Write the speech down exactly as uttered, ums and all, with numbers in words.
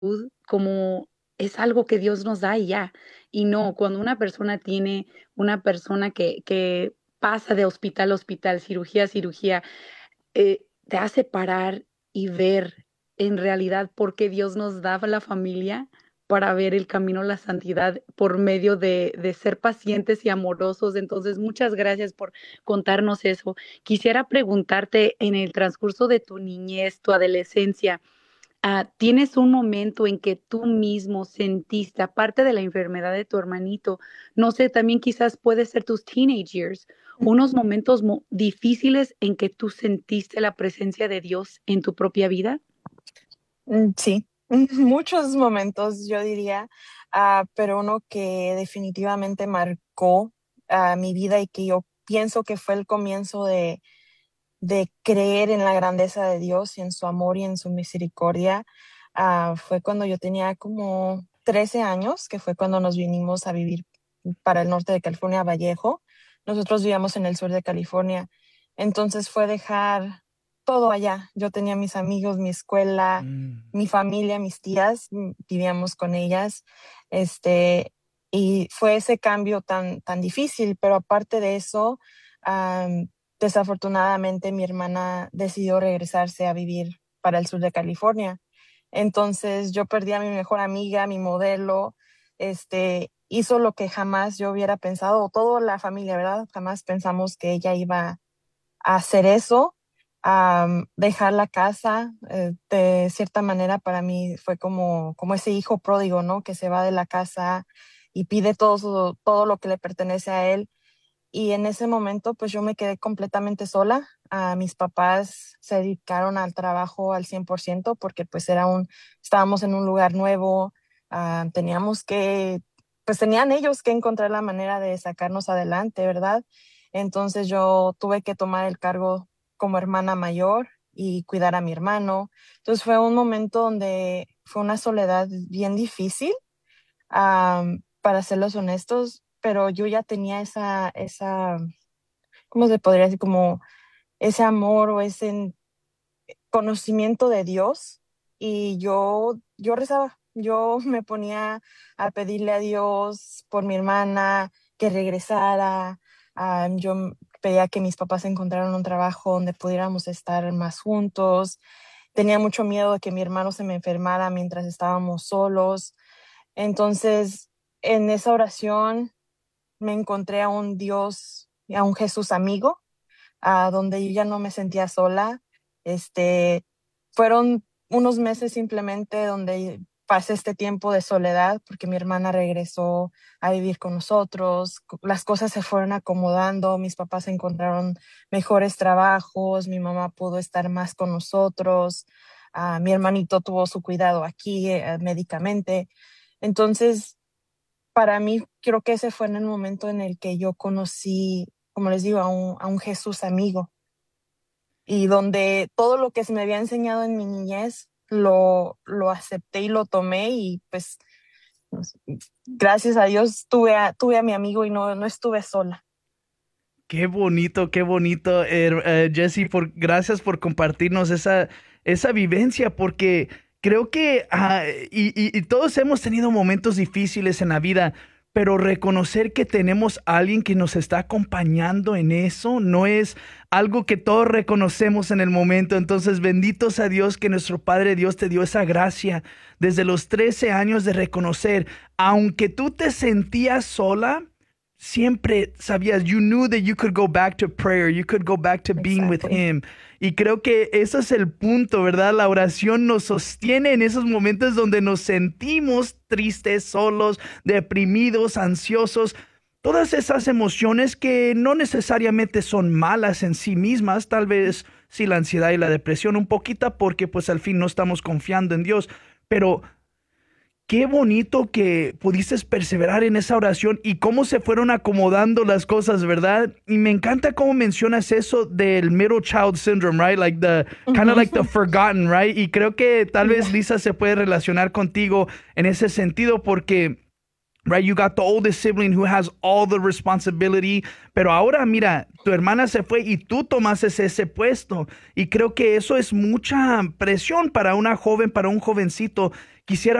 como es algo que Dios nos da y ya. Y no, cuando una persona tiene una persona que que pasa de hospital a hospital, cirugía a cirugía, eh, te hace parar y ver en realidad por qué Dios nos daba la familia para ver el camino a la santidad por medio de de ser pacientes y amorosos. Entonces, muchas gracias por contarnos eso. Quisiera preguntarte, en el transcurso de tu niñez, tu adolescencia, ah, ¿tienes un momento en que tú mismo sentiste, aparte de la enfermedad de tu hermanito, no sé, también quizás puede ser tus teenage years, unos momentos mo difíciles en que tú sentiste la presencia de Dios en tu propia vida? Mm, sí, muchos momentos, yo diría, ah, pero uno que definitivamente marcó, ah, mi vida y que yo pienso que fue el comienzo de de creer en la grandeza de Dios y en su amor y en su misericordia, ah, fue cuando yo tenía como trece años, que fue cuando nos vinimos a vivir para el norte de California, a Vallejo. Nosotros vivíamos en el sur de California. Entonces fue dejar todo allá. Yo tenía mis amigos, mi escuela, Mm. mi familia, mis tías, mm, vivíamos con ellas. Este, y fue ese cambio tan, tan difícil, pero aparte de eso, am, desafortunadamente mi hermana decidió regresarse a vivir para el sur de California. Entonces yo perdí a mi mejor amiga, mi modelo, este, hizo lo que jamás yo hubiera pensado, o toda la familia, ¿verdad? Jamás pensamos que ella iba a hacer eso, a dejar la casa. Eh, de cierta manera para mí fue como, como ese hijo pródigo, ¿no? Que se va de la casa y pide todo, su- todo lo que le pertenece a él. Y en ese momento, pues yo me quedé completamente sola. Ah, mis papás se dedicaron al trabajo al cien por ciento porque pues era un, estábamos en un lugar nuevo, ah, teníamos que, pues tenían ellos que encontrar la manera de sacarnos adelante, ¿verdad? Entonces yo tuve que tomar el cargo como hermana mayor y cuidar a mi hermano. Entonces fue un momento donde fue una soledad bien difícil, am, para serlos honestos, pero yo ya tenía esa, esa, ¿cómo se podría decir? Como ese amor o ese conocimiento de Dios y yo, yo rezaba, yo me ponía a pedirle a Dios por mi hermana que regresara. Ah, yo m- pedía que mis papás encontraran un trabajo donde pudiéramos estar más juntos. Tenía mucho miedo de que mi hermano se me enfermara mientras estábamos solos. Entonces, en esa oración me encontré a un Dios, a un Jesús amigo, a donde yo ya no me sentía sola. Este, fueron unos meses simplemente donde pasé este tiempo de soledad porque mi hermana regresó a vivir con nosotros, co- las cosas se fueron acomodando, mis papás encontraron mejores trabajos, mi mamá pudo estar más con nosotros, ah, mi hermanito tuvo su cuidado aquí, eh, médicamente. Entonces, para mí, creo que ese fue en el momento en el que yo conocí, como les digo, a un, a un Jesús amigo y donde todo lo que se me había enseñado en mi niñez lo, lo acepté y lo tomé y pues pues, gracias a Dios tuve a, tuve a mi amigo y no, no estuve sola. Qué bonito, qué bonito, eh, eh, Jesse, por, gracias por compartirnos esa, esa vivencia, porque creo que ah, y, y- y todos hemos tenido momentos difíciles en la vida, pero reconocer que tenemos a alguien que nos está acompañando en eso no es algo que todos reconocemos en el momento. Entonces, benditos a Dios que nuestro Padre Dios te dio esa gracia desde los trece años de reconocer, aunque tú te sentías sola, siempre sabías, you knew that you could go back to prayer, you could go back to being with Exactly. him. Y creo que ese es el punto, ¿verdad? La oración nos sostiene en esos momentos donde nos sentimos tristes, solos, deprimidos, ansiosos. Todas esas emociones que no necesariamente son malas en sí mismas, tal vez sí la ansiedad y la depresión un poquito porque pues al fin no estamos confiando en Dios, pero qué bonito que pudiste perseverar en esa oración y cómo se fueron acomodando las cosas, ¿verdad? Y me encanta cómo mencionas eso del middle child syndrome, right? Like the kind of like the Ujú. forgotten, right? Y creo que tal vez Yeah. Lisa se puede relacionar contigo en ese sentido porque right? You got the oldest sibling who has all the responsibility, pero ahora mira, tu hermana se fue y tú tomaste ese puesto. Y creo que eso es mucha presión para una joven, para un jovencito. Quisiera